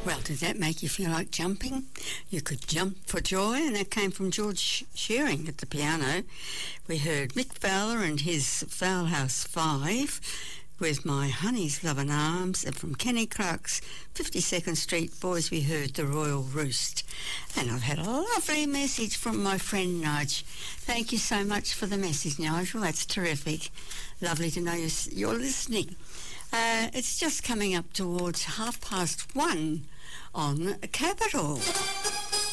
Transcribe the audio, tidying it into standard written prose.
Well, did that make you feel like jumping? You could jump for joy, and that came from George Shearing at the piano. We heard Mick Fowler and his Fowl House 5 with My Honey's Lovin' Arms, and from Kenny Clark's 52nd Street Boys we heard The Royal Roost. And I've had a lovely message from my friend Nige. Thank you so much for the message, Nigel. That's terrific. Lovely to know you're listening. It's just coming up towards 1:30 on Capital.